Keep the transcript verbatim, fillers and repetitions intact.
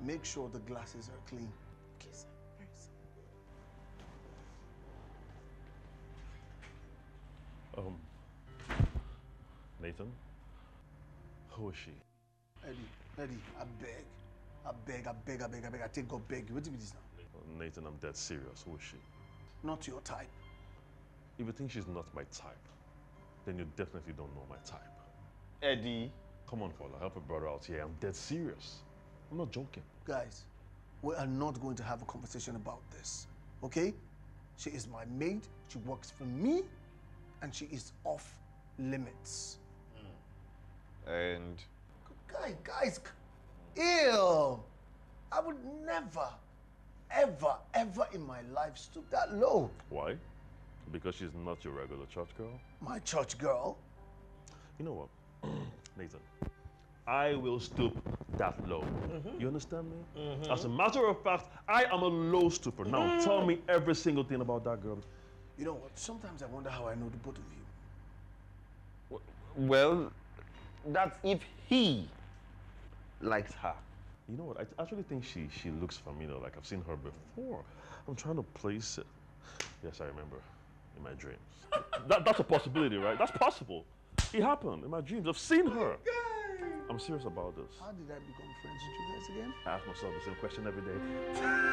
make sure the glasses are clean. Okay, sir. Very sir. Um, Nathan, who is she? Eddie, Eddie, I beg. I beg, I beg, I beg, I beg. I take God beg you. What do you this now? Nathan, I'm dead serious. Who is she? Not your type. If you think she's not my type, then you definitely don't know my type. Eddie. Come on, Fola, help a brother out here. I'm dead serious. I'm not joking. Guys, we are not going to have a conversation about this, okay? She is my maid, she works for me, and she is off limits. Mm. And? Guys, guys, ew! I would never, ever, ever in my life stoop that low. Why? Because she's not your regular church girl? My church girl? You know what? Nathan, I will stoop that low. Mm-hmm. You understand me? Mm-hmm. As a matter of fact, I am a low stooper. Now, mm. tell me every single thing about that girl. You know what? Sometimes I wonder how I know the both of you. Well, that's if he likes her. You know what? I actually think she she looks familiar. Like I've seen her before. I'm trying to place it. Yes, I remember. In my dreams. that, that's a possibility, right? That's possible. It happened in my dreams. I've seen her. I'm serious about this. How did I become friends with you guys again? I ask myself the same question every day.